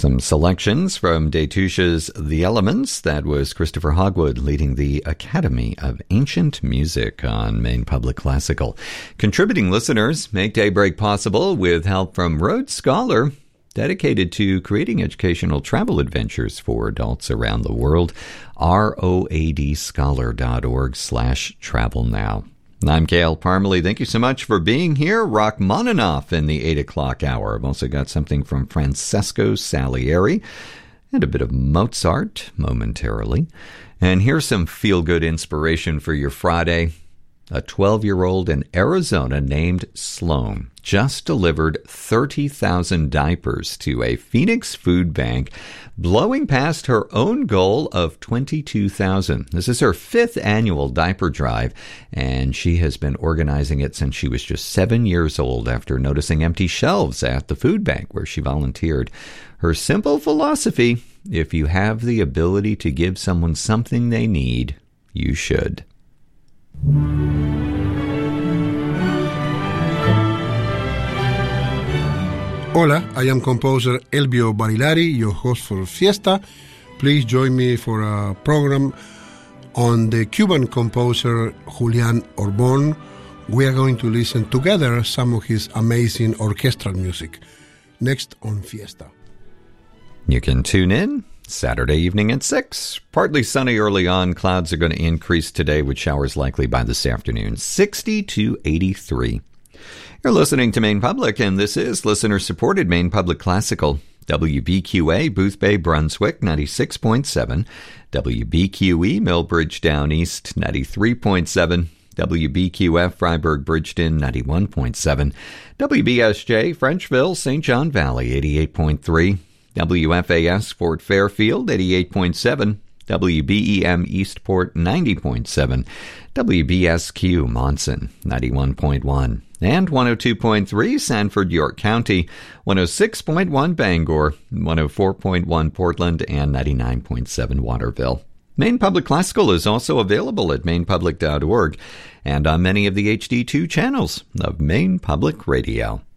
Some selections from Destouches' The Elements. That was Christopher Hogwood leading the Academy of Ancient Music on Maine Public Classical. Contributing listeners make Daybreak possible with help from Rhodes Scholar, dedicated to creating educational travel adventures for adults around the world. ROADscholar.org/travel now. I'm Gail Parmalee. Thank you so much for being here. Rachmaninoff in the 8 o'clock hour. I've also got something from Francesco Salieri and a bit of Mozart momentarily. And here's some feel-good inspiration for your Friday. A 12-year-old in Arizona named Sloan just delivered 30,000 diapers to a Phoenix food bank, blowing past her own goal of 22,000. This is her 5th annual diaper drive, and she has been organizing it since she was just 7 years old after noticing empty shelves at the food bank where she volunteered. Her simple philosophy: if you have the ability to give someone something they need, you should. Hola, I am composer Elvio Barilari, your host for Fiesta. Please join me for a program on the Cuban composer Julian Orbon. We are going to listen together some of his amazing orchestral music. Next on Fiesta. You can tune in Saturday evening at 6. Partly sunny early on. Clouds are going to increase today with showers likely by this afternoon. 60 to 83. You're listening to Maine Public, and this is listener-supported Maine Public Classical. WBQA, Boothbay, Brunswick, 96.7. WBQE, Millbridge Down East, 93.7. WBQF, Freiburg, Bridgeton, 91.7. WBSJ, Frenchville, St. John Valley, 88.3. WFAS, Fort Fairfield, 88.7. WBEM, Eastport, 90.7. WBSQ, Monson, 91.1. And 102.3, Sanford, York County, 106.1, Bangor, 104.1, Portland, and 99.7, Waterville. Maine Public Classical is also available at mainepublic.org and on many of the HD2 channels of Maine Public Radio.